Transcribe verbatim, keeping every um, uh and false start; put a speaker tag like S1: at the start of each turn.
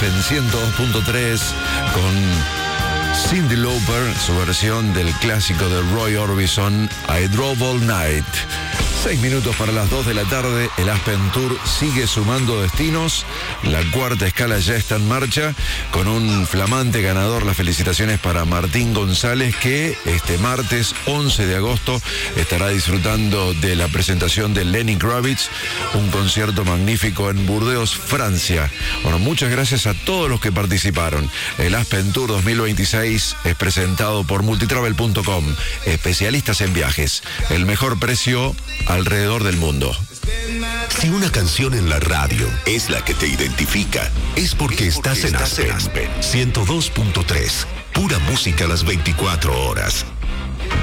S1: Aspen ciento dos punto tres con Cyndi Lauper, su versión del clásico de Roy Orbison, I Drove All Night. Seis minutos para las dos de la tarde, el Aspen Tour sigue sumando destinos. La cuarta escala ya está en marcha con un flamante ganador. Las felicitaciones para Martín González, que este martes once de agosto estará disfrutando de la presentación de Lenny Kravitz, un concierto magnífico en Burdeos, Francia. Bueno, muchas gracias a todos los que participaron. El Aspen Tour dos mil veintiséis es presentado por multitravel punto com, especialistas en viajes. El mejor precio alrededor del mundo.
S2: Si una canción en la radio es la que te identifica, es porque, es porque estás, estás en Aspen, Aspen ciento dos punto tres. Pura música las veinticuatro horas.